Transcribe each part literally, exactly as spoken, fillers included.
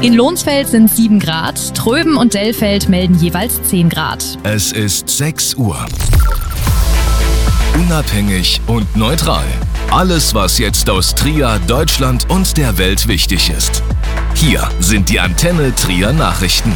In Lohnsfeld sind sieben Grad, Tröben und Dellfeld melden jeweils zehn Grad. Es ist sechs Uhr. Unabhängig und neutral. Alles, was jetzt aus Trier, Deutschland und der Welt wichtig ist. Hier sind die Antenne Trier Nachrichten.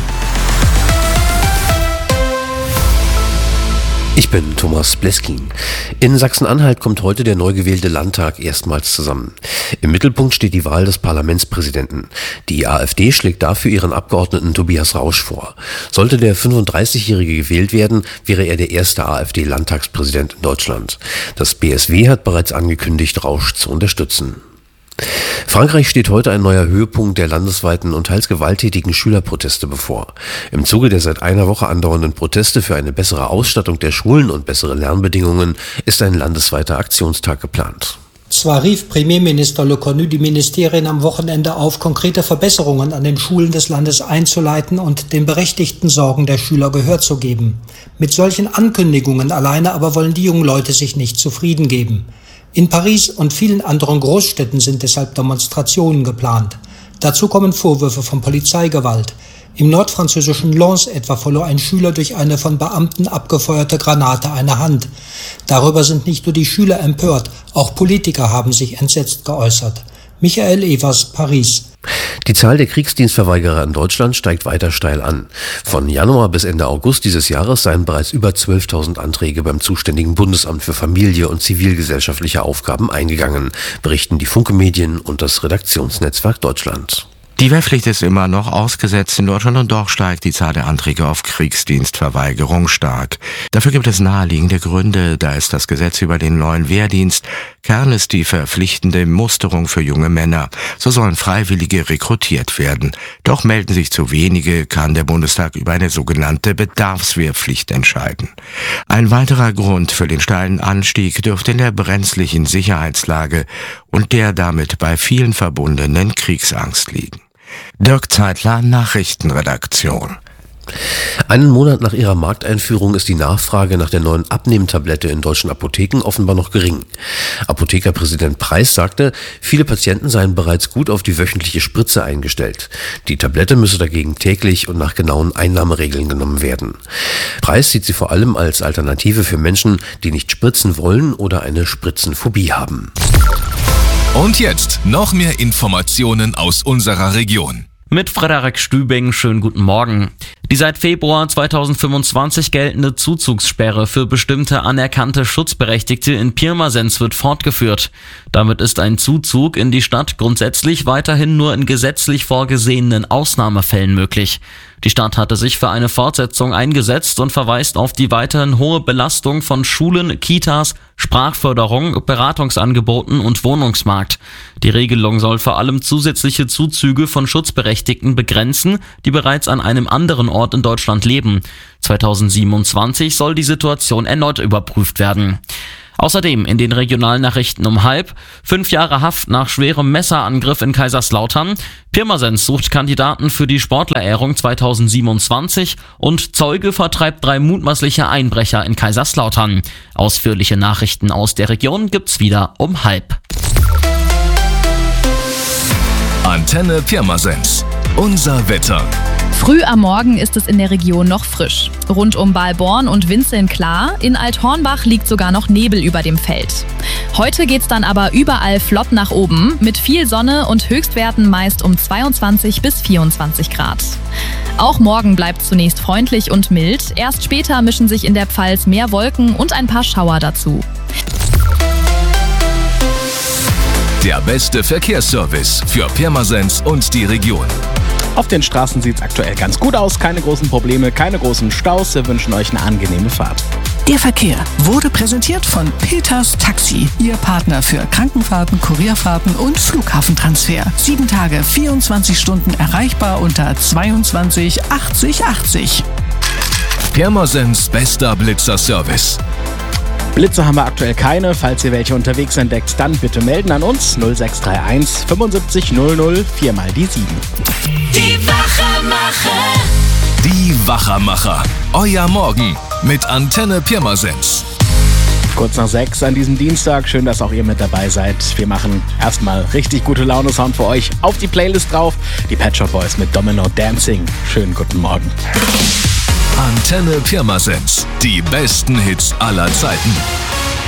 Ich bin Thomas Bleskin. In Sachsen-Anhalt kommt heute der neu gewählte Landtag erstmals zusammen. Im Mittelpunkt steht die Wahl des Parlamentspräsidenten. Die AfD schlägt dafür ihren Abgeordneten Tobias Rausch vor. Sollte der fünfunddreißigjährige gewählt werden, wäre er der erste AfD-Landtagspräsident in Deutschland. Das B S W hat bereits angekündigt, Rausch zu unterstützen. Frankreich steht heute ein neuer Höhepunkt der landesweiten und teils gewalttätigen Schülerproteste bevor. Im Zuge der seit einer Woche andauernden Proteste für eine bessere Ausstattung der Schulen und bessere Lernbedingungen ist ein landesweiter Aktionstag geplant. Zwar rief Premierminister Le Cornu die Ministerien am Wochenende auf, konkrete Verbesserungen an den Schulen des Landes einzuleiten und den berechtigten Sorgen der Schüler Gehör zu geben. Mit solchen Ankündigungen alleine aber wollen die jungen Leute sich nicht zufrieden geben. In Paris und vielen anderen Großstädten sind deshalb Demonstrationen geplant. Dazu kommen Vorwürfe von Polizeigewalt. Im nordfranzösischen Lens etwa verlor ein Schüler durch eine von Beamten abgefeuerte Granate eine Hand. Darüber sind nicht nur die Schüler empört, auch Politiker haben sich entsetzt geäußert. Michael Evers, Paris. Die Zahl der Kriegsdienstverweigerer in Deutschland steigt weiter steil an. Von Januar bis Ende August dieses Jahres seien bereits über zwölftausend Anträge beim zuständigen Bundesamt für Familie und zivilgesellschaftliche Aufgaben eingegangen, berichten die Funke Medien und das Redaktionsnetzwerk Deutschland. Die Wehrpflicht ist immer noch ausgesetzt in Deutschland und doch steigt die Zahl der Anträge auf Kriegsdienstverweigerung stark. Dafür gibt es naheliegende Gründe, da ist das Gesetz über den neuen Wehrdienst. Kern ist die verpflichtende Musterung für junge Männer. So sollen Freiwillige rekrutiert werden. Doch melden sich zu wenige, kann der Bundestag über eine sogenannte Bedarfswehrpflicht entscheiden. Ein weiterer Grund für den steilen Anstieg dürfte in der brenzlichen Sicherheitslage und der damit bei vielen verbundenen Kriegsangst liegen. Dirk Zeitler, Nachrichtenredaktion. Einen Monat nach ihrer Markteinführung ist die Nachfrage nach der neuen Abnehmtablette in deutschen Apotheken offenbar noch gering. Apothekerpräsident Preis sagte, viele Patienten seien bereits gut auf die wöchentliche Spritze eingestellt. Die Tablette müsse dagegen täglich und nach genauen Einnahmeregeln genommen werden. Preis sieht sie vor allem als Alternative für Menschen, die nicht spritzen wollen oder eine Spritzenphobie haben. Und jetzt noch mehr Informationen aus unserer Region. Mit Frederik Stübing, schönen guten Morgen. Die seit Februar zweitausendfünfundzwanzig geltende Zuzugssperre für bestimmte anerkannte Schutzberechtigte in Pirmasens wird fortgeführt. Damit ist ein Zuzug in die Stadt grundsätzlich weiterhin nur in gesetzlich vorgesehenen Ausnahmefällen möglich. Die Stadt hatte sich für eine Fortsetzung eingesetzt und verweist auf die weiterhin hohe Belastung von Schulen, Kitas, Sprachförderung, Beratungsangeboten und Wohnungsmarkt. Die Regelung soll vor allem zusätzliche Zuzüge von Schutzberechtigten begrenzen, die bereits an einem anderen Ort in Deutschland leben. zweitausendsiebenundzwanzig soll die Situation erneut überprüft werden. Außerdem in den Regionalnachrichten um halb, fünf Jahre Haft nach schwerem Messerangriff in Kaiserslautern, Pirmasens sucht Kandidaten für die Sportlerehrung zweitausendsiebenundzwanzig und Zeuge vertreibt drei mutmaßliche Einbrecher in Kaiserslautern. Ausführliche Nachrichten aus der Region gibt's wieder um halb. Antenne Pirmasens. Unser Wetter. Früh am Morgen ist es in der Region noch frisch. Rund um Balborn und Winzeln klar, in Althornbach liegt sogar noch Nebel über dem Feld. Heute geht's dann aber überall flott nach oben, mit viel Sonne und Höchstwerten meist um zweiundzwanzig bis vierundzwanzig Grad. Auch morgen bleibt zunächst freundlich und mild, erst später mischen sich in der Pfalz mehr Wolken und ein paar Schauer dazu. Der beste Verkehrsservice für Pirmasens und die Region. Auf den Straßen sieht es aktuell ganz gut aus, keine großen Probleme, keine großen Staus. Wir wünschen euch eine angenehme Fahrt. Der Verkehr wurde präsentiert von Peters Taxi, Ihr Partner für Krankenfahrten, Kurierfahrten und Flughafentransfer. Sieben Tage, vierundzwanzig Stunden erreichbar unter zweiundzwanzig achtzig achtzig. Pirmasens bester Blitzerservice. Blitze haben wir aktuell keine. Falls ihr welche unterwegs entdeckt, dann bitte melden an uns null sechs drei eins fünfundsiebzig null null vier mal die sieben. Die Wachermacher. Die Wachermacher. Euer Morgen mit Antenne Pirmasens. Kurz nach sechs an diesem Dienstag. Schön, dass auch ihr mit dabei seid. Wir machen erstmal richtig gute Laune-Sound für euch auf die Playlist drauf. Die Pet Shop Boys mit Domino Dancing. Schönen guten Morgen. Antenne Pirmasens. Die besten Hits aller Zeiten.